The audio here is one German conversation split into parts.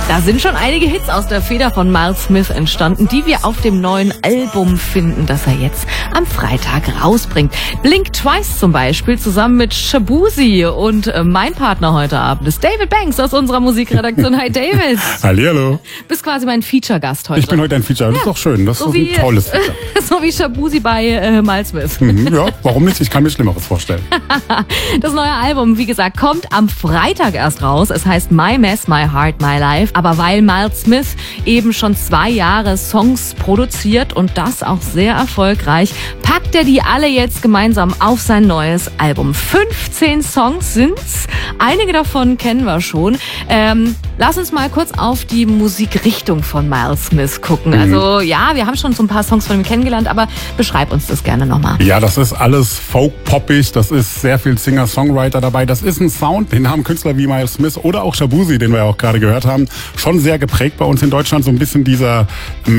Da sind schon einige Hits aus der Feder von Miles Smith entstanden, die wir auf dem neuen Album finden, das er jetzt am Freitag rausbringt. Blink Twice zum Beispiel, zusammen mit Shaboozey. Und mein Partner heute Abend ist David Banks aus unserer Musikredaktion. Hi David. Hallihallo. Bist quasi mein Feature-Gast heute. Ich bin heute ein Feature, das ist doch schön. Das ist ein tolles Feature. So wie Shaboozey bei Miles Smith. Ja, warum nicht? Ich kann mir Schlimmeres vorstellen. Das neue Album, wie gesagt, kommt am Freitag erst raus. Es heißt My Mess, My Heart, My Life. Aber weil Miles Smith eben schon 2 Jahre Songs produziert und das auch sehr erfolgreich, packt er die alle jetzt gemeinsam auf sein neues Album. 15 Songs sind's. Einige davon kennen wir schon. Lass uns mal kurz auf die Musikrichtung von Miles Smith gucken. Also ja, wir haben schon so ein paar Songs von ihm kennengelernt, aber beschreib uns das gerne nochmal. Ja, das ist alles folk-poppig, das ist sehr viel Singer-Songwriter dabei. Das ist ein Sound, den haben Künstler wie Miles Smith oder auch Shaboozey, den wir ja auch gerade gehört haben, schon sehr geprägt bei uns in Deutschland. So ein bisschen dieser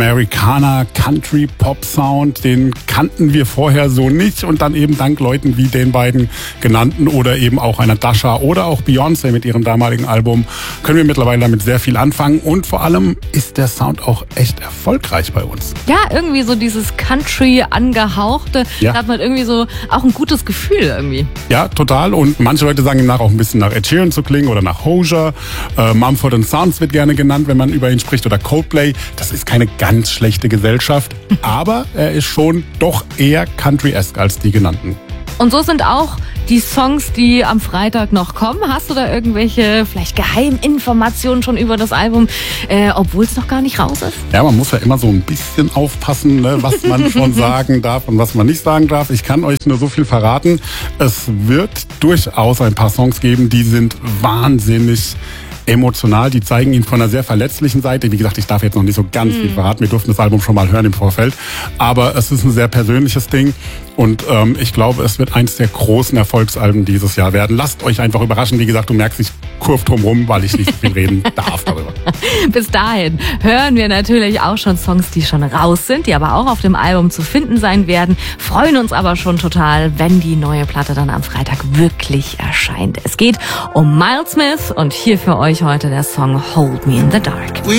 Americana-Country-Pop-Sound, den kannten wir vorher so nicht. Und dann eben dank Leuten wie den beiden genannten oder eben auch einer Dasha oder auch Beyoncé mit ihrem damaligen Album können wir mittlerweile damit sehr viel anfangen. Und vor allem ist der Sound auch echt erfolgreich bei uns. Ja, irgendwie so dieses Country angehauchte, Ja. da hat man irgendwie so auch ein gutes Gefühl irgendwie. Ja, total. Und manche Leute sagen ihm nach, auch ein bisschen nach Ed Sheeran zu klingen oder nach Hozier. Mumford & Sons wird gerne genannt, wenn man über ihn spricht, oder Coldplay. Das ist keine ganz schlechte Gesellschaft, aber er ist schon doch eher Country-esque als die genannten. Und so sind auch die Songs, die am Freitag noch kommen. Hast du da irgendwelche vielleicht Geheiminformationen schon über das Album, obwohl es noch gar nicht raus ist? Ja, man muss ja immer so ein bisschen aufpassen, ne, was man schon sagen darf und was man nicht sagen darf. Ich kann euch nur so viel verraten. Es wird durchaus ein paar Songs geben, die sind wahnsinnig emotional, die zeigen ihn von einer sehr verletzlichen Seite. Wie gesagt, ich darf jetzt noch nicht so ganz viel verraten. Wir durften das Album schon mal hören im Vorfeld. Aber es ist ein sehr persönliches Ding. Und ich glaube, es wird eins der großen Erfolgsalben dieses Jahr werden. Lasst euch einfach überraschen. Wie gesagt, du merkst, ich kurve drum rum, weil ich nicht so viel reden darf darüber. Bis dahin hören wir natürlich auch schon Songs, die schon raus sind, die aber auch auf dem Album zu finden sein werden. Freuen uns aber schon total, wenn die neue Platte dann am Freitag wirklich erscheint. Es geht um Miles Smith und hier für euch heute der Song Hold Me in the Dark.